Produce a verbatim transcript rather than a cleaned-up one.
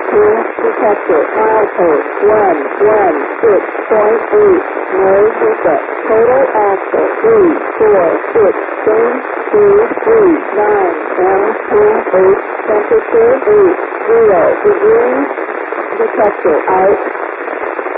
two, detector, milepost, one, one, six point eight, noise reset, total axle, three, four, six, change, two, three, nine, one, two, eight, temperature, eight, zero degrees, detector, out,